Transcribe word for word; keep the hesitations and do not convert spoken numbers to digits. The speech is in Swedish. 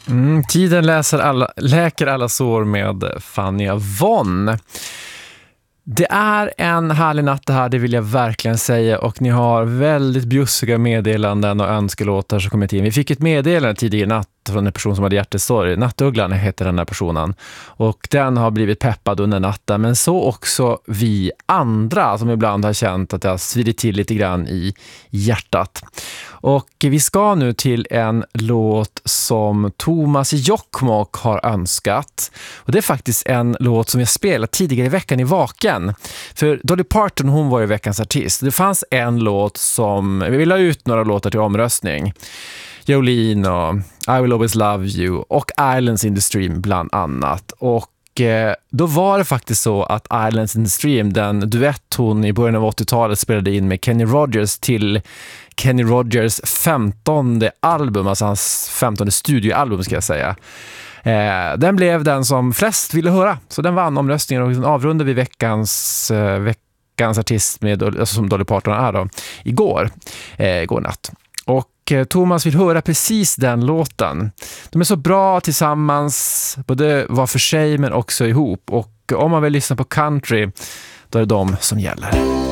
Mm, tiden läser alla, läker alla sår med Fania Von. Det är en härlig natt det här, det vill jag verkligen säga, och ni har väldigt bjussiga meddelanden och önskelåtar som kommit in. Vi fick ett meddelande tidigare natt från en person som hade hjärtesorg. Nattugglan heter den här personen, och den har blivit peppad under natten, men så också vi andra som ibland har känt att det har svidit till lite grann i hjärtat. Och vi ska nu till en låt som Thomas Jokkmokk har önskat. Och det är faktiskt en låt som jag spelat tidigare i veckan i Vaken. För Dolly Parton, hon var ju veckans artist. Det fanns en låt som, vi vill ha ut några låtar till omröstning. Jolene och I Will Always Love You och Islands in the Stream bland annat. Och eh, då var det faktiskt så att Islands in the Stream, den duett hon i början av åttiotalet spelade in med Kenny Rogers till Kenny Rogers femtonde album, alltså hans femtonde studioalbum ska jag säga. Eh, den blev den som flest ville höra, så den vann omröstningen, och den avrundade vi veckans, eh, veckans artist med, alltså som Dolly Parton är då, igår, eh, igår natt. Och Thomas vill höra precis den låten. De är så bra tillsammans, både var för sig men också ihop. Och om man vill lyssna på country, då är det de som gäller.